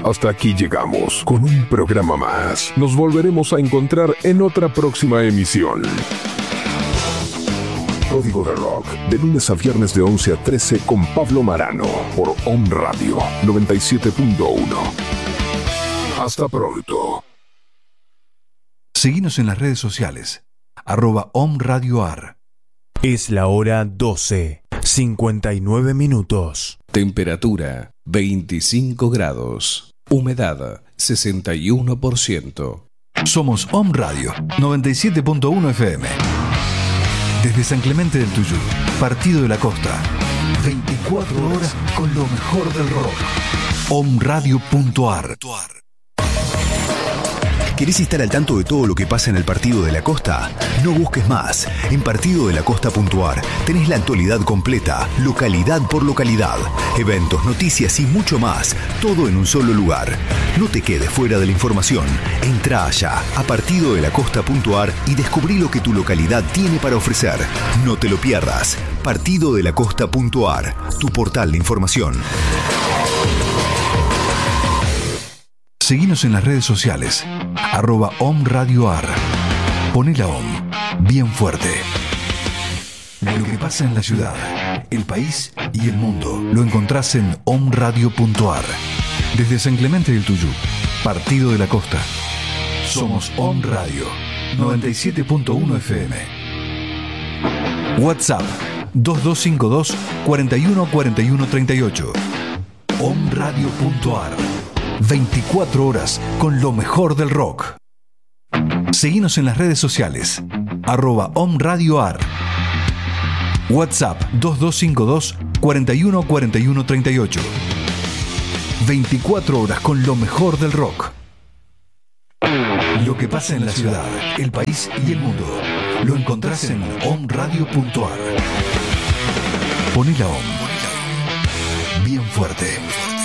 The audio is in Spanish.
Hasta aquí llegamos con un programa más. Nos volveremos a encontrar en otra próxima emisión. Código de Rock, de lunes a viernes de 11 a 13 con Pablo Marano, por Om Radio 97.1. Hasta pronto. Seguinos en las redes sociales, @OmRadioAR. Es la hora 12:59 minutos. Temperatura 25 grados. Humedad 61%. Somos Om Radio 97.1 FM. Desde San Clemente del Tuyú, Partido de la Costa. 24 horas con lo mejor del rock. OmRadio.ar. ¿Querés estar al tanto de todo lo que pasa en el Partido de la Costa? No busques más. En partidodelacosta.ar tenés la actualidad completa, localidad por localidad, eventos, noticias y mucho más, todo en un solo lugar. No te quedes fuera de la información. Entrá allá a partidodelacosta.ar y descubrí lo que tu localidad tiene para ofrecer. No te lo pierdas. Partidodelacosta.ar, tu portal de información. Seguinos en las redes sociales, @OmRadioAR. Poné la OM bien fuerte. Lo que pasa en la ciudad, el país y el mundo lo encontrás en OmRadio.ar. Desde San Clemente del Tuyú, Partido de la Costa. Somos Om Radio 97.1 FM. WhatsApp 2252 41 41 38. OmRadio.ar. 24 horas con lo mejor del rock. Seguinos en las redes sociales, @OmRadioAR. WhatsApp 2252 41 41 38. 24 horas con lo mejor del rock. Lo que pasa en la ciudad, el país y el mundo lo encontrás en OmRadio.ar. Poné la OM bien fuerte.